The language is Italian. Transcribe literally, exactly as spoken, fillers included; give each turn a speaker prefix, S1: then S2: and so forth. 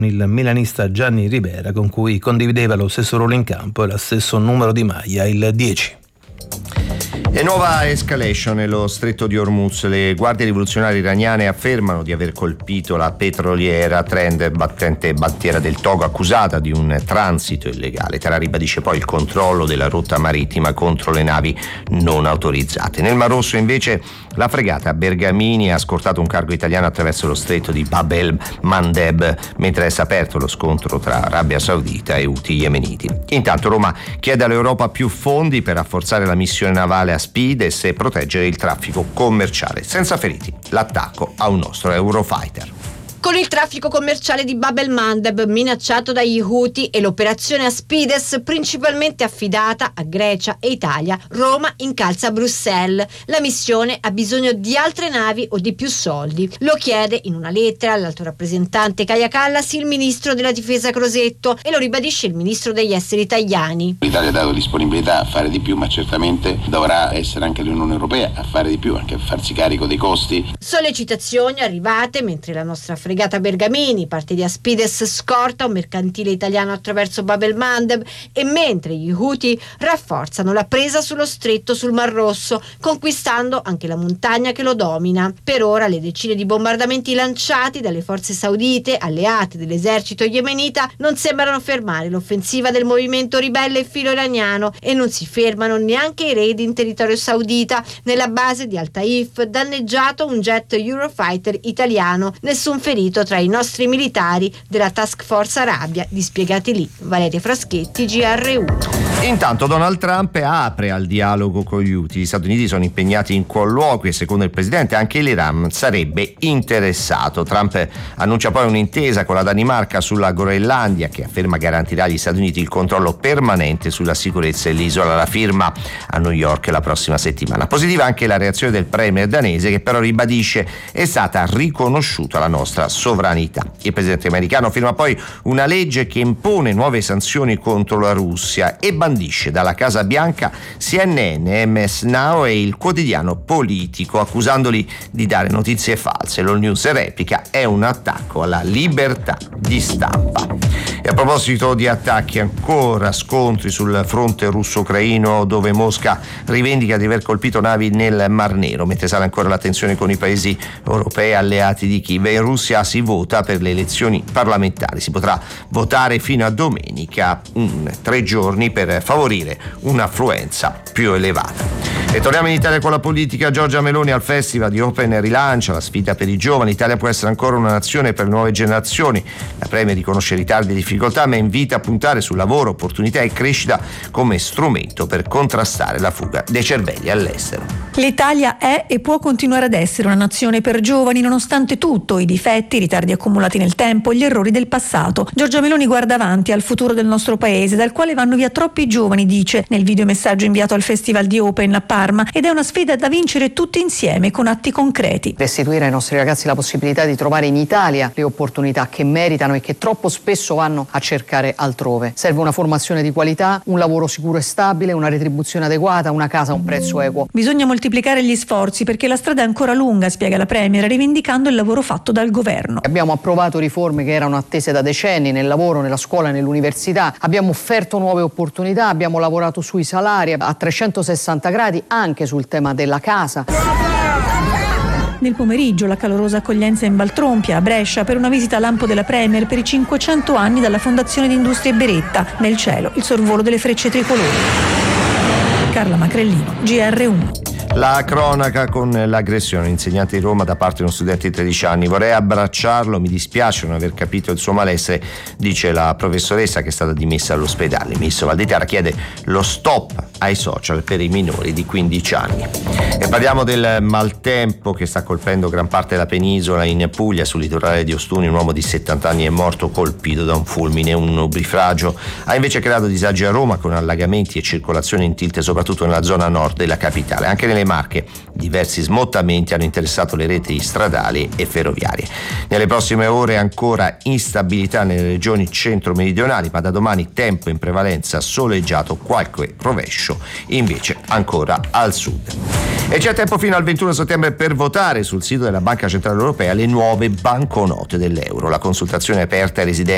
S1: il milanista Gianni Ribera, con cui condivideva lo stesso ruolo in campo e lo stesso numero di maglia, il dieci.
S2: E nuova escalation nello stretto di Hormuz. Le guardie rivoluzionarie iraniane affermano di aver colpito la petroliera Trend, battente bandiera del Togo, accusata di un transito illegale. Teheran ribadisce poi il controllo della rotta marittima contro le navi non autorizzate. Nel Mar Rosso invece la fregata Bergamini ha scortato un cargo italiano attraverso lo stretto di Bab el Mandeb, mentre è aperto lo scontro tra Arabia Saudita e Houthi yemeniti. Intanto Roma chiede all'Europa più fondi per rafforzare la missione navale a Aspides e proteggere il traffico commerciale. Senza feriti, l'attacco a un nostro Eurofighter.
S3: Con il traffico commerciale di Bab el Mandeb minacciato dagli Houthi e l'operazione Aspides principalmente affidata a Grecia e Italia, Roma incalza Bruxelles. La missione ha bisogno di altre navi o di più soldi. Lo chiede in una lettera all'alto rappresentante Kaja Kallas il ministro della difesa Crosetto, e lo ribadisce il ministro degli esteri Tajani.
S4: L'Italia ha dato disponibilità a fare di più, ma certamente dovrà essere anche l'Unione Europea a fare di più, anche a farsi carico dei costi.
S3: Sollecitazioni arrivate mentre la nostra fregata Bergamini, parte di Aspides, scorta un mercantile italiano attraverso Bab el Mandeb, e mentre gli Houthi rafforzano la presa sullo stretto sul Mar Rosso, conquistando anche la montagna che lo domina. Per ora le decine di bombardamenti lanciati dalle forze saudite, alleate dell'esercito yemenita, non sembrano fermare l'offensiva del movimento ribelle filo-iraniano, e non si fermano neanche i raid in territorio saudita. Nella base di Al-Taif danneggiato un jet Eurofighter italiano, nessun ferito tra i nostri militari della Task Force Arabia dispiegati lì. Valeria Fraschetti, G R uno.
S2: Intanto Donald Trump apre al dialogo con gli Houthi. Gli Stati Uniti sono impegnati in colloqui e secondo il presidente anche l'Iran sarebbe interessato. Trump annuncia poi un'intesa con la Danimarca sulla Groenlandia, che afferma garantirà agli Stati Uniti il controllo permanente sulla sicurezza dell'isola. La firma a New York la prossima settimana. Positiva anche la reazione del premier danese, che però ribadisce è stata riconosciuta la nostra sovranità. Il presidente americano firma poi una legge che impone nuove sanzioni contro la Russia e bandisce dalla Casa Bianca C N N, M S Now e il quotidiano Politico, accusandoli di dare notizie false. L'All News replica: è un attacco alla libertà di stampa. E a proposito di attacchi, ancora scontri sul fronte russo-ucraino, dove Mosca rivendica di aver colpito navi nel Mar Nero, mentre sale ancora la tensione con i paesi europei alleati di Kiev. In Russia si vota per le elezioni parlamentari, si potrà votare fino a domenica, un, tre giorni per favorire un'affluenza più elevata. E torniamo in Italia con la politica. Giorgia Meloni al Festival di Open rilancia la sfida per i giovani. L'Italia può essere ancora una nazione per le nuove generazioni. La Premier riconosce ritardi e difficoltà, ma invita a puntare sul lavoro, opportunità e crescita come strumento per contrastare la fuga dei cervelli all'estero.
S5: L'Italia è e può continuare ad essere una nazione per giovani, nonostante tutto, i difetti, i ritardi accumulati nel tempo, gli errori del passato. Giorgia Meloni guarda avanti al futuro del nostro paese, dal quale vanno via troppi giovani, dice nel videomessaggio inviato al Festival di Open a Parma, ed è una sfida da vincere tutti insieme con atti concreti.
S6: Restituire ai nostri ragazzi la possibilità di trovare in Italia le opportunità che meritano e che troppo spesso vanno a cercare altrove. Serve una formazione di qualità, un lavoro sicuro e stabile, una retribuzione adeguata, una casa a un prezzo equo.
S5: Bisogna moltiplicare gli sforzi perché la strada è ancora lunga, spiega la Premier, rivendicando il lavoro fatto dal governo.
S6: Abbiamo approvato riforme che erano attese da decenni nel lavoro, nella scuola e nell'università. Abbiamo offerto nuove opportunità, abbiamo lavorato sui salari a trecentosessanta gradi, anche sul tema della casa.
S5: Nel pomeriggio la calorosa accoglienza in Valtrompia, a Brescia, per una visita a lampo della Premier per i cinquecento anni dalla Fondazione di Industrie Beretta. Nel cielo il sorvolo delle frecce tricolori. Carla Macrellino, G R uno.
S2: La cronaca con l'aggressione all'insegnante di Roma da parte di uno studente di tredici anni. Vorrei abbracciarlo, mi dispiace non aver capito il suo malessere, dice la professoressa che è stata dimessa all'ospedale. Il ministro Valditara chiede lo stop ai social per i minori di quindici anni. E parliamo del maltempo che sta colpendo gran parte della penisola. In Puglia, sul litorale di Ostuni, un uomo di settanta anni è morto colpito da un fulmine. Un nubifragio ha invece creato disagi a Roma, con allagamenti e circolazione in tilt soprattutto nella zona nord della capitale. Anche nelle Marche diversi smottamenti hanno interessato le reti stradali e ferroviarie. Nelle prossime ore ancora instabilità nelle regioni centro-meridionali, ma da domani tempo in prevalenza soleggiato, qualche rovescio invece ancora al sud. E c'è tempo fino al ventuno settembre per votare sul sito della Banca Centrale Europea le nuove banconote dell'euro. La consultazione è aperta ai residenti